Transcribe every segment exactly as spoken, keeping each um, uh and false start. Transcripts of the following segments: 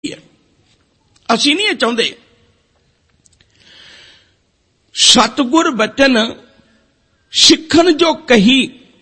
ਅਸੀਂ ਨਹੀਂ ਇਹ ਚਾਹੁੰਦੇ। ਸਤਿਗੁਰ ਬਚਨ ਸਿੱਖਣ ਜੋ ਕਹੀ,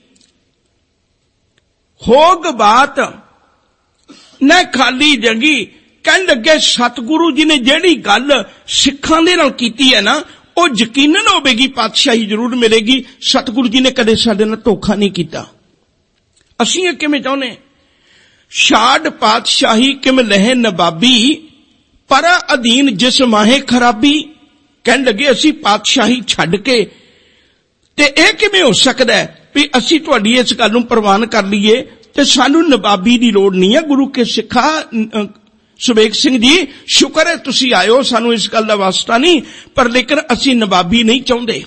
ਹੋਗ ਬਾਤ ਨਾ ਖਾਲੀ ਜਗੀ। ਕਹਿਣ ਲੱਗੇ ਸਤਿਗੁਰੂ ਜੀ ਨੇ ਜਿਹੜੀ ਗੱਲ ਸਿੱਖਾਂ ਦੇ ਨਾਲ ਕੀਤੀ ਹੈ ਨਾ, ਉਹ ਯਕੀਨਨ ਹੋਵੇਗੀ ਪਾਤਸ਼ਾਹੀ ਜ਼ਰੂਰ ਮਿਲੇਗੀ। ਸਤਿਗੁਰੂ ਜੀ ਨੇ ਕਦੇ ਸਾਡੇ ਨਾਲ ਧੋਖਾ ਨਹੀਂ ਕੀਤਾ। ਅਸੀਂ ਇਹ ਕਿਵੇਂ ਚਾਹੁੰਦੇ? ਛਾੜ ਪਾਤਸ਼ਾਹੀ ਕਿਮ ਲਹਿ ਨਵਾਬੀ, ਪਰ ਅਧੀਨ ਜਿਸ ਮਾਹੇ ਖਰਾਬੀ। ਕਹਿਣ ਲੱਗੇ ਅਸੀਂ ਪਾਤਸ਼ਾਹੀ ਛੱਡ ਕੇ, ਤੇ ਇਹ ਕਿਵੇਂ ਹੋ ਸਕਦਾ ਹੈ ਵੀ ਅਸੀਂ ਤੁਹਾਡੀ ਇਸ ਗੱਲ ਨੂੰ ਪ੍ਰਵਾਨ ਕਰ ਲਈਏ ਤੇ ਸਾਨੂੰ ਨਵਾਬੀ ਦੀ ਲੋੜ ਨਹੀਂ ਹੈ। ਗੁਰੂ ਕੇ ਸਿੱਖਾ ਸੁਬੇਗ ਸਿੰਘ ਜੀ, ਸ਼ੁਕਰ ਹੈ ਤੁਸੀਂ ਆਇਓ, ਸਾਨੂੰ ਇਸ ਗੱਲ ਦਾ ਵਾਸਤਾ ਨਹੀਂ, ਪਰ ਲੇਕਿਨ ਅਸੀਂ ਨਵਾਬੀ ਨਹੀਂ ਚਾਹੁੰਦੇ।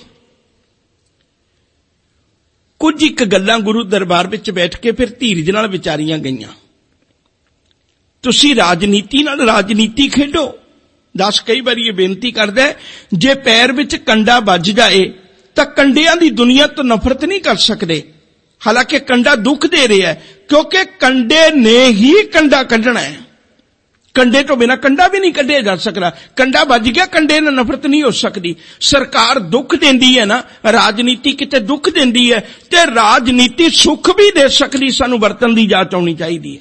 ਕੁਝ ਇੱਕ ਗੱਲਾਂ ਗੁਰੂ ਦਰਬਾਰ ਵਿੱਚ ਬੈਠ ਕੇ ਫਿਰ ਧੀਰਜ ਨਾਲ ਵਿਚਾਰੀਆਂ ਗਈਆਂ। ਤੁਸੀਂ ਰਾਜਨੀਤੀ ਨਾਲ ਰਾਜਨੀਤੀ ਖੇਡੋ। ਦਸ ਕਈ ਵਾਰੀ ਇਹ ਬੇਨਤੀ ਕਰਦਾ, ਜੇ ਪੈਰ ਵਿੱਚ ਕੰਡਾ ਵੱਜ ਜਾਏ ਤਾਂ ਕੰਡਿਆਂ ਦੀ ਦੁਨੀਆ ਤੋਂ ਨਫ਼ਰਤ ਨਹੀਂ ਕਰ ਸਕਦੇ। ਹਾਲਾਂਕਿ ਕੰਡਾ ਦੁੱਖ ਦੇ ਰਿਹਾ ਹੈ, ਕਿਉਂਕਿ ਕੰਡੇ ਨੇ ਹੀ ਕੰਡਾ ਕੱਢਣਾ ਹੈ। ਕੰਡੇ ਤੋਂ ਬਿਨਾਂ ਕੰਡਾ ਵੀ ਨਹੀਂ ਕੱਢਿਆ ਜਾ ਸਕਦਾ। ਕੰਡਾ ਵੱਜ ਗਿਆ, ਕੰਡੇ ਨਾਲ ਨਫ਼ਰਤ ਨਹੀਂ ਹੋ ਸਕਦੀ। ਸਰਕਾਰ ਦੁੱਖ ਦਿੰਦੀ ਹੈ ਨਾ, ਰਾਜਨੀਤੀ ਕਿਤੇ ਦੁੱਖ ਦਿੰਦੀ ਹੈ, ਤੇ ਰਾਜਨੀਤੀ ਸੁੱਖ ਵੀ ਦੇ ਸਕਦੀ। ਸਾਨੂੰ ਵਰਤਨ ਦੀ ਜਾਚ ਆਉਣੀ ਚਾਹੀਦੀ ਹੈ।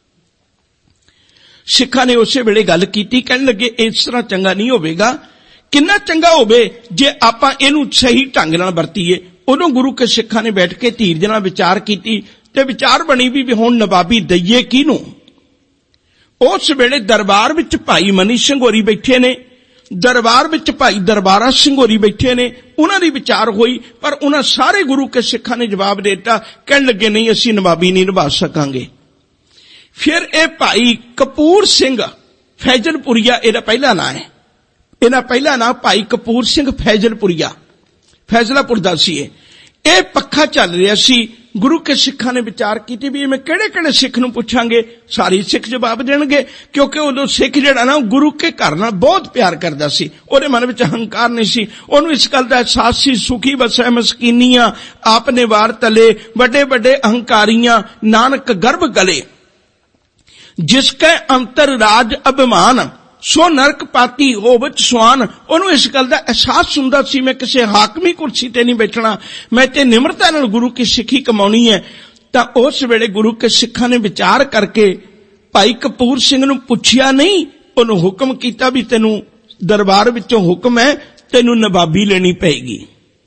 ਸਿੱਖਾਂ ਨੇ ਉਸੇ ਵੇਲੇ ਗੱਲ ਕੀਤੀ, ਕਹਿਣ ਲੱਗੇ ਇਸ ਤਰ੍ਹਾਂ ਚੰਗਾ ਨਹੀਂ ਹੋਵੇਗਾ। ਕਿੰਨਾ ਚੰਗਾ ਹੋਵੇ ਜੇ ਆਪਾਂ ਇਹਨੂੰ ਸਹੀ ਢੰਗ ਨਾਲ ਵਰਤੀਏ। ਉਦੋਂ ਗੁਰੂ ਕੇ ਸਿੱਖਾਂ ਨੇ ਬੈਠ ਕੇ ਧੀਰਜ ਨਾਲ ਵਿਚਾਰ ਕੀਤੀ, ਤੇ ਵਿਚਾਰ ਬਣੀ ਵੀ ਹੁਣ ਨਵਾਬੀ ਦਈਏ ਕਿਹਨੂੰ। ਉਸ ਵੇਲੇ ਦਰਬਾਰ ਵਿੱਚ ਭਾਈ ਮਨੀ ਸਿੰਘ ਹੋਰੀ ਬੈਠੇ ਨੇ, ਦਰਬਾਰ ਵਿੱਚ ਭਾਈ ਦਰਬਾਰਾ ਸਿੰਘ ਹੋਰੀ ਬੈਠੇ ਨੇ। ਉਹਨਾਂ ਦੀ ਵਿਚਾਰ ਹੋਈ, ਪਰ ਉਹਨਾਂ ਸਾਰੇ ਗੁਰੂ ਕੇ ਸਿੱਖਾਂ ਨੇ ਜਵਾਬ ਦੇ ਦਿੱਤਾ। ਕਹਿਣ ਲੱਗੇ ਨਹੀਂ, ਅਸੀਂ ਨਵਾਬੀ ਨਹੀਂ ਨਿਭਾ ਸਕਾਂਗੇ। ਫਿਰ ਇਹ ਭਾਈ ਕਪੂਰ ਸਿੰਘ ਫੈਜ਼ਲਪੁਰੀਆ, ਇਹਦਾ ਪਹਿਲਾ ਨਾਂ ਹੈ, ਇਹਦਾ ਪਹਿਲਾ ਨਾਂ ਭਾਈ ਕਪੂਰ ਸਿੰਘ ਫੈਜ਼ਲਪੁਰੀਆ, ਫੈਜ਼ਲਾਪੁਰ ਦਾ ਸੀ। ਇਹ ਇਹ ਪੱਖਾ ਚੱਲ ਰਿਹਾ ਸੀ। ਗੁਰੂ ਕੇ ਸਿੱਖਾਂ ਨੇ ਵਿਚਾਰ ਕੀਤੀ ਵੀ ਮੈਂ ਕਿਹੜੇ ਕਿਹੜੇ ਸਿੱਖ ਨੂੰ ਪੁੱਛਾਂਗੇ। ਸਾਰੇ ਸਿੱਖ ਜਵਾਬ ਦੇਣਗੇ, ਕਿਉਂਕਿ ਉਦੋਂ ਸਿੱਖ ਜਿਹੜਾ ਨਾ ਗੁਰੂ ਕੇ ਘਰ ਨਾਲ ਬਹੁਤ ਪਿਆਰ ਕਰਦਾ ਸੀ। ਉਹਦੇ ਮਨ ਵਿੱਚ ਹੰਕਾਰ ਨਹੀਂ ਸੀ। ਉਹਨੂੰ ਇਸ ਗੱਲ ਦਾ ਅਹਿਸਾਸ ਸੀ, ਸੁਖੀ ਬਸੈ ਮਸਕੀਨੀਆਂ ਆਪਨੇ ਵਾਰ ਤਲੇ, ਵੱਡੇ ਵੱਡੇ ਅਹੰਕਾਰੀਆਂ ਨਾਨਕ ਗਰਭ ਗਲੇ। ਜਿਸ ਕੈ ਅੰਤਰ ਰਾਜ ਅਭਿਮਾਨ, ਸੋ ਨਰਕ ਪਾਤੀ ਹੋਵਤ ਸੁਆਨ। ਉਹਨੂੰ ਇਸ ਗੱਲ ਦਾ ਅਹਿਸਾਸ ਹੁੰਦਾ ਸੀ, ਮੈਂ ਕਿਸੇ ਹਾਕਮੀ ਕੁਰਸੀ ਤੇ ਨਹੀਂ ਬੈਠਣਾ, ਮੈਂ ਤੇ ਨਿਮਰਤਾ ਨਾਲ ਗੁਰੂ ਕੀ ਸਿੱਖੀ ਕਮਾਉਣੀ ਹੈ। ਤਾਂ ਉਸ ਵੇਲੇ ਗੁਰੂ ਕੇ ਸਿੱਖਾਂ ਨੇ ਵਿਚਾਰ ਕਰਕੇ ਭਾਈ ਕਪੂਰ ਸਿੰਘ ਨੂੰ ਪੁੱਛਿਆ ਨਹੀਂ, ਉਹਨੂੰ ਹੁਕਮ ਕੀਤਾ ਵੀ ਤੈਨੂੰ ਦਰਬਾਰ ਵਿੱਚੋਂ ਹੁਕਮ ਹੈ, ਤੈਨੂੰ ਨਵਾਬੀ ਲੈਣੀ ਪਏਗੀ।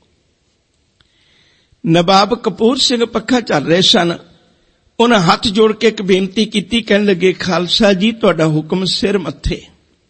ਨਵਾਬ ਕਪੂਰ ਸਿੰਘ ਪੱਖਾ ਚੱਲ ਰਹੇ ਸਨ। ਉਹਨਾਂ ਹੱਥ ਜੋੜ ਕੇ ਇੱਕ ਬੇਨਤੀ ਕੀਤੀ, ਕਹਿਣ ਲੱਗੇ ਖਾਲਸਾ ਜੀ ਤੁਹਾਡਾ ਹੁਕਮ ਸਿਰ ਮੱਥੇ,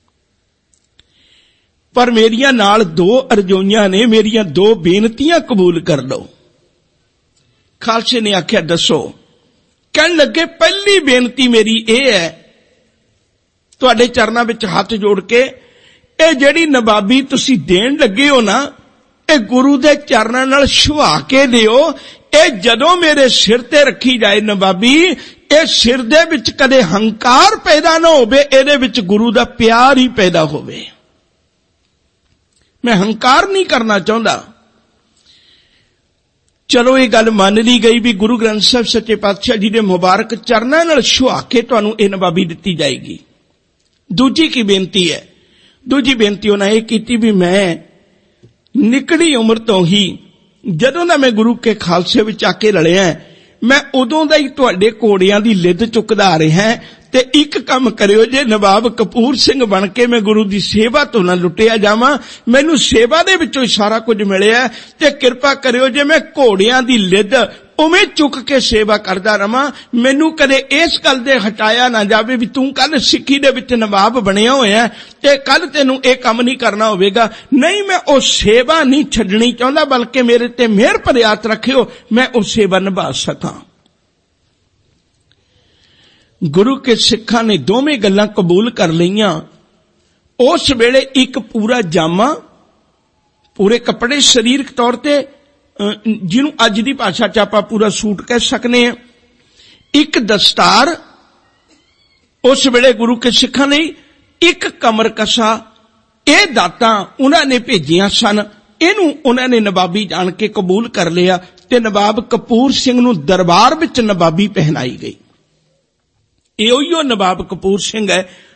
ਪਰ ਮੇਰੀਆਂ ਨਾਲ ਦੋ ਅਰਜ਼ੋਈਆਂ ਨੇ, ਮੇਰੀਆਂ ਦੋ ਬੇਨਤੀਆਂ ਕਬੂਲ ਕਰ ਲਓ। ਖਾਲਸੇ ਨੇ ਆਖਿਆ ਦੱਸੋ। ਕਹਿਣ ਲੱਗੇ ਪਹਿਲੀ ਬੇਨਤੀ ਮੇਰੀ ਇਹ ਹੈ, ਤੁਹਾਡੇ ਚਰਨਾਂ ਵਿੱਚ ਹੱਥ ਜੋੜ ਕੇ, ਇਹ ਜਿਹੜੀ ਨਵਾਬੀ ਤੁਸੀਂ ਦੇਣ ਲੱਗੇ ਹੋ ਨਾ, ਇਹ ਗੁਰੂ ਦੇ ਚਰਨਾਂ ਨਾਲ ਛੁਹਾ ਕੇ ਦਿਓ। ਇਹ ਜਦੋਂ ਮੇਰੇ ਸਿਰ ਤੇ ਰੱਖੀ ਜਾਏ ਨਵਾਬੀ, ਇਹ ਸਿਰ ਦੇ ਵਿੱਚ ਕਦੇ ਹੰਕਾਰ ਪੈਦਾ ਨਾ ਹੋਵੇ, ਇਹਦੇ ਵਿੱਚ ਗੁਰੂ ਦਾ ਪਿਆਰ ਹੀ ਪੈਦਾ ਹੋਵੇ। ਮੈਂ ਹੰਕਾਰ ਨਹੀਂ ਕਰਨਾ ਚਾਹੁੰਦਾ। ਚਲੋ ਇਹ ਗੱਲ ਮੰਨ ਲਈ ਗਈ ਵੀ ਗੁਰੂ ਗ੍ਰੰਥ ਸਾਹਿਬ ਸੱਚੇ ਪਾਤਸ਼ਾਹ ਜੀ ਦੇ ਮੁਬਾਰਕ ਚਰਨਾਂ ਨਾਲ ਛੁਹਾ ਕੇ ਤੁਹਾਨੂੰ ਇਹ ਨਵਾਬੀ ਦਿੱਤੀ ਜਾਏਗੀ। ਦੂਜੀ ਕੀ ਬੇਨਤੀ ਹੈ? ਦੂਜੀ ਬੇਨਤੀ ਉਹਨਾਂ ਇਹ ਕੀਤੀ ਵੀ ਮੈਂ ਨਿਕੜੀ ਉਮਰ ਤੋਂ ਹੀ, ਜਦੋਂ ਦਾ ਮੈਂ ਗੁਰੂ ਕੇ ਖਾਲਸੇ ਵਿੱਚ ਆ ਕੇ ਰਲਿਆ, ਮੈਂ ਉਦੋਂ ਦਾ ਹੀ ਤੁਹਾਡੇ ਘੋੜਿਆਂ ਦੀ ਲਿੱਦ ਚੁੱਕਦਾ ਆ ਰਿਹਾ, ਤੇ ਇੱਕ ਕੰਮ ਕਰਿਓ, ਜੇ ਨਵਾਬ ਕਪੂਰ ਸਿੰਘ ਬਣ ਕੇ ਮੈਂ ਗੁਰੂ ਦੀ ਸੇਵਾ ਤੋਂ ਨਾ ਲੁੱਟਿਆ ਜਾਵਾਂ, ਮੈਨੂੰ ਸੇਵਾ ਦੇ ਵਿੱਚੋਂ ਹੀ ਸਾਰਾ ਕੁਝ ਮਿਲਿਆ, ਤੇ ਕਿਰਪਾ ਕਰਿਓ ਜੇ ਮੈਂ ਘੋੜਿਆਂ ਦੀ ਲਿੱਦ ਉਵੇਂ ਚੁੱਕ ਕੇ ਸੇਵਾ ਕਰਦਾ ਰਵਾਂ, ਮੈਨੂੰ ਕਦੇ ਇਸ ਗੱਲ ਦੇ ਹਟਾਇਆ ਨਾ ਜਾਵੇ ਵੀ ਤੂੰ ਕੱਲ ਸਿੱਖੀ ਦੇ ਵਿੱਚ ਨਵਾਬ ਬਣਿਆ ਹੋਇਆ ਤੇ ਕੱਲ ਤੈਨੂੰ ਇਹ ਕੰਮ ਨਹੀਂ ਕਰਨਾ ਹੋਵੇਗਾ। ਨਹੀਂ, ਮੈਂ ਉਹ ਸੇਵਾ ਨਹੀਂ ਛੱਡਣੀ ਚਾਹੁੰਦਾ, ਬਲਕਿ ਮੇਰੇ ਤੇ ਮਿਹਰ ਭਰੇ ਹੱਥ ਰੱਖਿਓ, ਮੈਂ ਉਹ ਸੇਵਾ ਨਿਭਾ ਸਕਾਂ। ਗੁਰੂ ਕੇ ਸਿੱਖਾਂ ਨੇ ਦੋਵੇਂ ਗੱਲਾਂ ਕਬੂਲ ਕਰ ਲਈਆਂ। ਉਸ ਵੇਲੇ ਇੱਕ ਪੂਰਾ ਜਾਮਾ, ਪੂਰੇ ਕੱਪੜੇ, ਸਰੀਰਕ ਤੌਰ ਤੇ ਜਿਹਨੂੰ ਅੱਜ ਦੀ ਭਾਸ਼ਾ ਚ ਆਪਾਂ ਪੂਰਾ ਸੂਟ ਕਹਿ ਸਕਨੇ ਆ, ਇੱਕ ਦਸਤਾਰ ਉਸ ਵੇਲੇ ਗੁਰੂ ਕੇ ਸਿੱਖਾਂ ਨੇ, ਇੱਕ ਕਮਰ ਕਸਾ, ਇਹ ਦਾਤਾਂ ਉਹਨਾਂ ਨੇ ਭੇਜੀਆਂ ਸਨ। ਇਹਨੂੰ ਉਹਨਾਂ ਨੇ ਨਵਾਬੀ ਜਾਣ ਕੇ ਕਬੂਲ ਕਰ ਲਿਆ, ਤੇ ਨਵਾਬ ਕਪੂਰ ਸਿੰਘ ਨੂੰ ਦਰਬਾਰ ਵਿੱਚ ਨਵਾਬੀ ਪਹਿਨਾਈ ਗਈ। ਇਹ ਉਹੀ ਨਵਾਬ ਕਪੂਰ ਸਿੰਘ ਹੈ